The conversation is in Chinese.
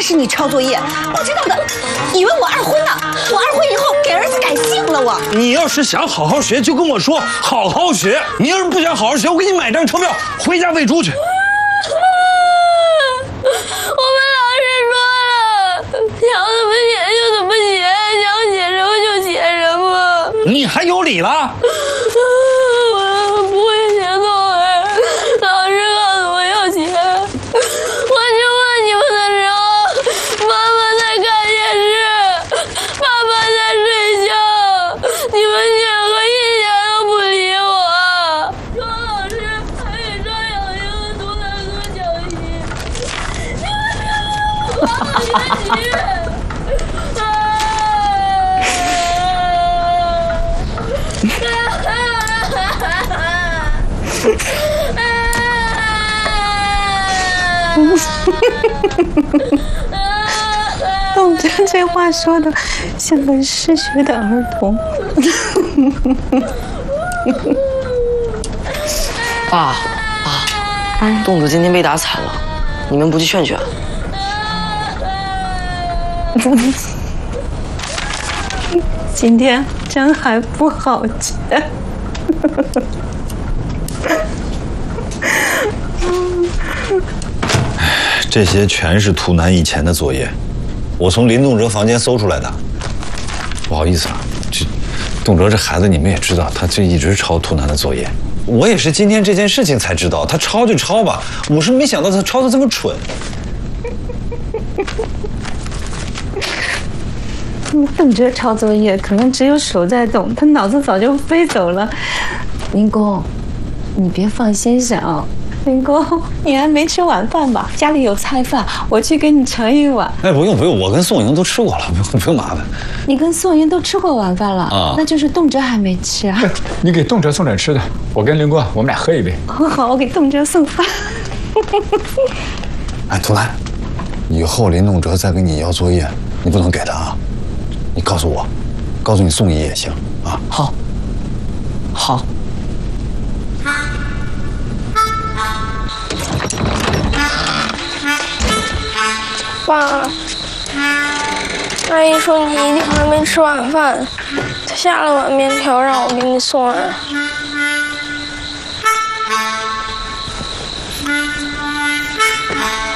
是你抄作业，不知道的以为我二婚呢。我二婚以后给儿子改姓了我。 你要是想好好学，就跟我说好好学。你要是不想好好学，我给你买张车票回家喂猪去。 我们老师说了，想怎么写就怎么写，想写什么就写什么。 你还有理了？ 我不会写作文，老师告诉我要写。我去问你们的时候，妈妈在看电视，爸爸在睡觉，你们两个一点都不理我。庄老师还给张小英和涂大哥讲题，你们两个好好学习。 董真这话说的像个失学的儿童。 爸，栋子今天被打惨了，你们不去劝劝？ 今天真还不好劝。 这些全是图南以前的作业，我从林栋哲房间搜出来的。不好意思啊，这栋哲这孩子你们也知道，他就一直抄图南的作业。我也是今天这件事情才知道，他抄就抄吧，我是没想到他抄的这么蠢。 董哲抄作业可能只有手在动，他脑子早就飞走了。林公，你别放心上。林公，你还没吃晚饭吧？家里有菜饭，我去给你盛一碗。 哎，不用，我跟宋莹都吃过了，不用麻烦。 你跟宋莹都吃过晚饭了啊？那就是董哲还没吃啊。 你给董哲送点吃的，我跟林哥我们俩喝一杯。 好，我给董哲送饭。 哎，图南，以后林栋哲再跟你要作业，你不能给他啊。你告诉我，告诉你宋姨也行啊。 好。 爸，阿姨说你一定还没吃晚饭，她下了碗面条让我给你送来。